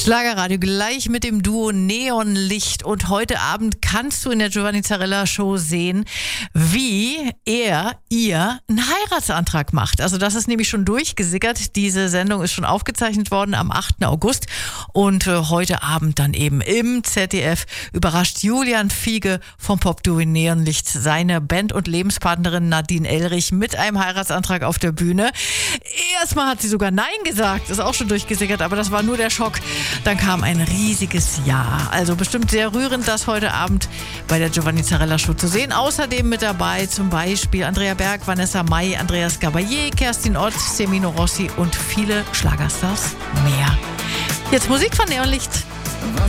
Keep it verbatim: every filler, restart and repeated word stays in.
Schlagerradio gleich mit dem Duo Neonlicht. Und heute Abend kannst du in der Giovanni Zarella Show sehen, wie er, ihr einen Heiratsantrag macht. Also das ist nämlich schon durchgesickert. Diese Sendung ist schon aufgezeichnet worden am achten August. Und äh, heute Abend dann eben im Z D F überrascht Julian Fiege vom Popduo Neonlicht seine Band- und Lebenspartnerin Nadine Elrich mit einem Heiratsantrag auf der Bühne. Erstmal hat sie sogar Nein gesagt, ist auch schon durchgesickert, aber das war nur der Schock. Dann kam ein riesiges Ja. Also bestimmt sehr rührend, das heute Abend bei der Giovanni Zarella Show zu sehen. Außerdem mit dabei zum Beispiel Andrea Berg, Vanessa Mai, Andreas Gabalier, Kerstin Ott, Semino Rossi und viele Schlagerstars mehr. Jetzt Musik von Neonlicht.